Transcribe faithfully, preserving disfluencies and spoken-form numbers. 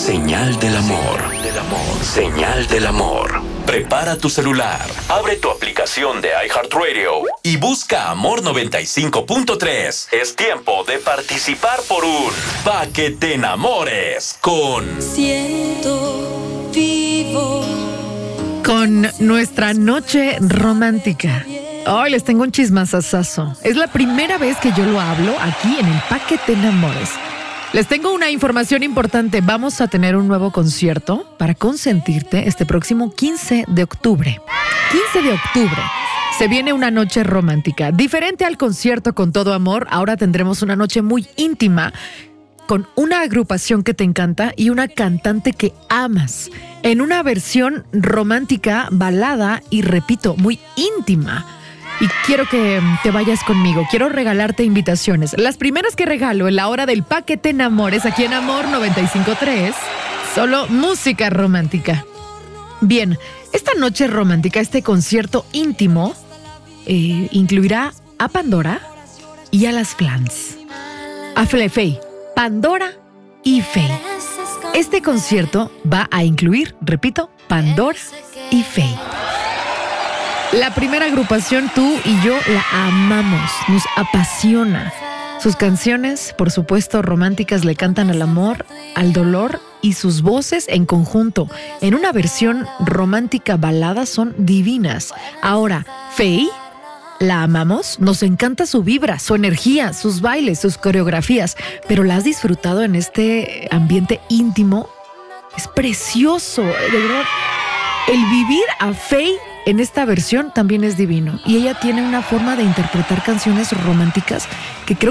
Señal del amor. Del amor. Señal del amor. Prepara tu celular, abre tu aplicación de iHeartRadio y busca Amor noventa y cinco punto tres. Es tiempo de participar por un Pa' que te enamores con Siento vivo con nuestra noche romántica. Hoy les tengo un chismazazazo. Es la primera vez que yo lo hablo aquí en el Pa' que te enamores. Les tengo una información importante. Vamos a tener un nuevo concierto para consentirte este próximo quince de octubre. quince de octubre. Se viene una noche romántica. Diferente al concierto con todo amor, ahora tendremos una noche muy íntima con una agrupación que te encanta y una cantante que amas. En una versión romántica, balada y, repito, muy íntima. Y quiero que te vayas conmigo. Quiero regalarte invitaciones. Las primeras que regalo en la hora del Pa' que te enamores aquí en Amor noventa y cinco punto tres. Solo música romántica. Bien, esta noche romántica, este concierto íntimo, eh, incluirá a Pandora y a las Flans. A Flefey, Pandora y Fey. Este concierto va a incluir, repito, Pandora y Fey. La primera agrupación, tú y yo la amamos, nos apasiona. Sus canciones, por supuesto, románticas, le cantan al amor, al dolor, y sus voces en conjunto, en una versión romántica balada, son divinas. Ahora, Fey, la amamos, nos encanta su vibra, su energía, sus bailes, sus coreografías, pero la has disfrutado en este ambiente íntimo. Es precioso, de verdad. El vivir a Fey en esta versión también es divino. Y ella tiene una forma de interpretar canciones románticas que creo